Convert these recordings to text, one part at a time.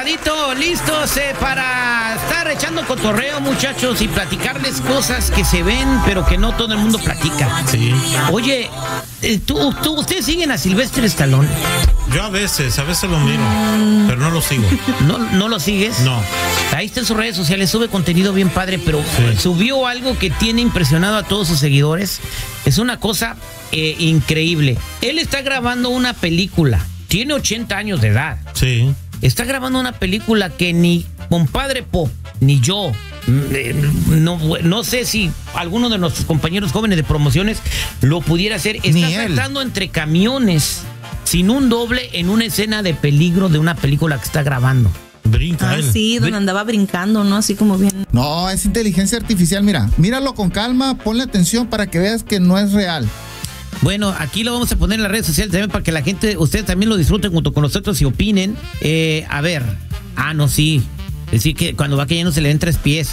preparadito, listos para estar echando cotorreo, muchachos, y platicarles cosas que se ven, pero que no todo el mundo platica. Sí. Oye, ¿ustedes siguen a Sylvester Stallone? Yo a veces lo miro, pero no lo sigo. ¿No lo sigues? No. Ahí está en sus redes sociales, sube contenido bien padre, pero sí, subió algo que tiene impresionado a todos sus seguidores. Es una cosa increíble. Él está grabando una película, tiene 80 años de edad. Sí. Está grabando una película que ni compadre Pop, ni yo, no sé si alguno de nuestros compañeros jóvenes de promociones lo pudiera hacer. Está saltando entre camiones sin un doble en una escena de peligro de una película que está grabando. Brinca él. Sí, donde andaba brincando, ¿no? Así como bien. No, es inteligencia artificial, míralo con calma, ponle atención para que veas que no es real. Bueno, aquí lo vamos a poner en las redes sociales también para que la gente, ustedes también lo disfruten junto con nosotros y opinen. A ver, no, sí. Es decir, que cuando va cayendo se le den 3 pies.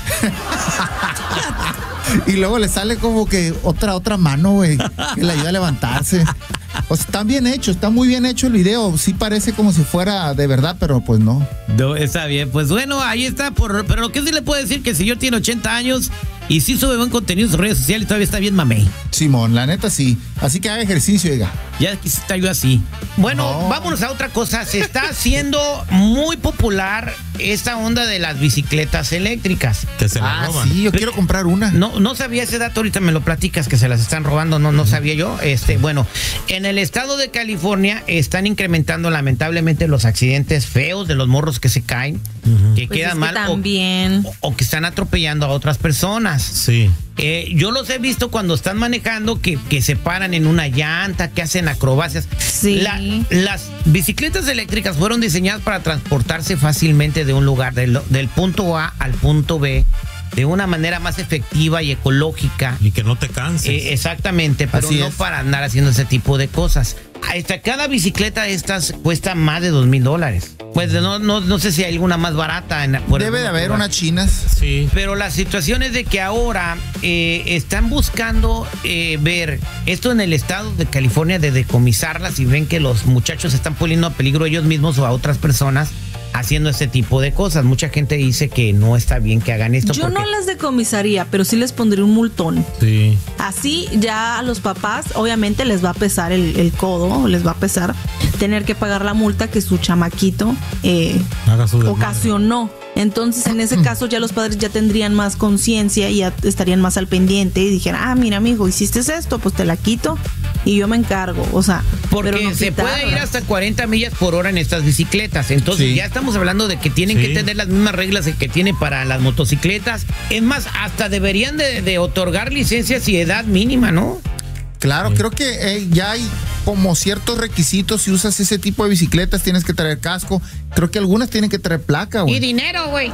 Y luego le sale como que otra mano, güey, que le ayuda a levantarse. O sea, está bien hecho, está muy bien hecho el video. Sí parece como si fuera de verdad, pero pues no. No, está bien. Pues bueno, ahí está. Pero lo que sí le puedo decir que el señor tiene 80 años y sí sube buen contenido en sus redes sociales y todavía está bien mamey. Simón, la neta sí. Así que haga ejercicio, oiga. Ya está yo así. Bueno, vámonos a otra cosa. Se está haciendo muy popular esta onda de las bicicletas eléctricas. Que se las roban. Sí, yo quiero comprar una. No sabía ese dato, ahorita me lo platicas que se las están robando, no sabía yo. Bueno, en el estado de California están incrementando lamentablemente los accidentes feos de los morros que se caen, que Pues quedan es que mal también. o que están atropellando a otras personas. Sí. Yo los he visto cuando están manejando que se paran en una llanta, que hacen acrobacias. Sí. Las bicicletas eléctricas fueron diseñadas para transportarse fácilmente de un lugar, del punto A al punto B, de una manera más efectiva y ecológica. Y que no te canses. Exactamente, pero Así no es. para andar haciendo ese tipo de cosas. Cada bicicleta de estas cuesta más de $2,000. Pues no sé si hay alguna más barata. Debe de haber unas chinas. Sí. Pero la situación es de que ahora están buscando ver esto en el estado de California, de decomisarlas, y ven que los muchachos están poniendo a peligro ellos mismos o a otras personas haciendo este tipo de cosas. Mucha gente dice que no está bien que hagan esto. Yo no las decomisaría, pero sí les pondría un multón. Sí. Así ya a los papás obviamente les va a pesar el codo, les va a pesar tener que pagar la multa que su chamaquito Haga su desmadre. ocasionó. Entonces en ese caso ya los padres ya tendrían más conciencia y ya estarían más al pendiente y dijeran, mira amigo, hiciste esto, pues te la quito y yo me encargo. O sea, porque pero no se puede ir quitarlas. hasta 40 millas por hora en estas bicicletas. Entonces Sí. ya estamos hablando de que tienen que tener las mismas reglas que tiene para las motocicletas. Es más, hasta deberían de otorgar licencias y edad mínima, ¿no? Claro, creo que ya hay como ciertos requisitos. Si usas ese tipo de bicicletas tienes que traer casco. Creo que algunas tienen que traer placa, Y güey. dinero, güey.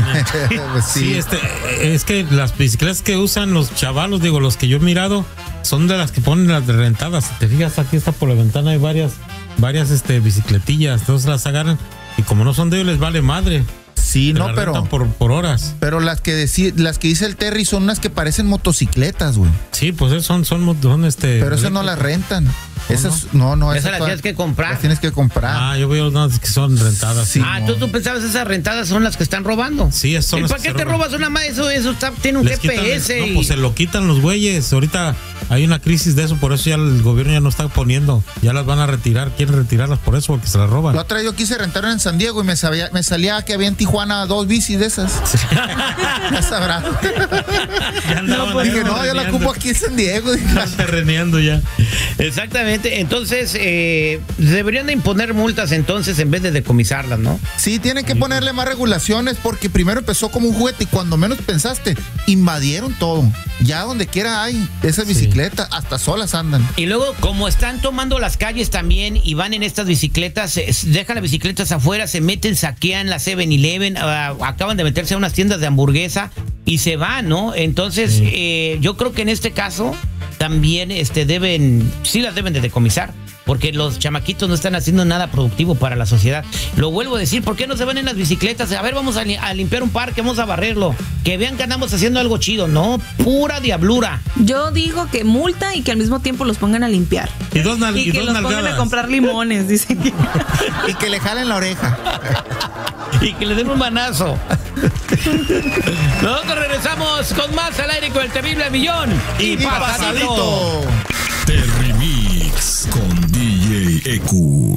Pues Sí, es que las bicicletas que usan los chavalos, digo, los que yo he mirado, son de las que ponen las de rentadas. Si te fijas, aquí está por la ventana, hay varias bicicletillas. Entonces las agarran y como no son de ellos, les vale madre. Sí, Te no, la pero rentan por horas. las que dice el Terry son unas que parecen motocicletas, güey. Sí, pues son Pero esas no las rentan. Esas no, Esas las tienes que comprar. Las tienes que comprar. Yo veo unas que son rentadas. Sí. Tú pensabas esas rentadas son las que están robando. Sí, son ¿Y las para que qué se te roban. robas una más? Eso tiene un Les quitan GPS. no, pues se lo quitan los güeyes. Ahorita hay una crisis de eso, por eso ya el gobierno ya no está poniendo. Ya las van a retirar, quieren retirarlas por eso, porque se las roban. La otra vez yo quise rentar en San Diego y me salía que había en Tijuana 2 bicis de esas. Ya sabrás. Ya andaban Dije, no, yo la ocupo aquí en San Diego. Dije, Están terreneando ya. Exactamente. Entonces, deberían de imponer multas entonces en vez de decomisarlas, ¿no? sí, tienen que ponerle más regulaciones porque primero empezó como un juguete y cuando menos pensaste, invadieron todo. Ya donde quiera hay esas bicicletas, hasta solas andan. Y luego, como están tomando las calles también y van en estas bicicletas, dejan las bicicletas afuera, se meten, saquean la 7-Eleven, acaban de meterse a unas tiendas de hamburguesa y se van, ¿no? Entonces, yo creo que en este caso también las deben de decomisar. Porque los chamaquitos no están haciendo nada productivo para la sociedad. Lo vuelvo a decir, ¿por qué no se van en las bicicletas? A ver, vamos a limpiar un parque, vamos a barrerlo. Que vean que andamos haciendo algo chido, ¿no? Pura diablura. Yo digo que multa y que al mismo tiempo los pongan a limpiar. Y dos Y que los pongan a comprar limones, dicen que. Y que le jalen la oreja. y que le den un manazo. Nosotros regresamos con más al aire con el terrible millón y pasadito. Terry Mix con DJ EQ.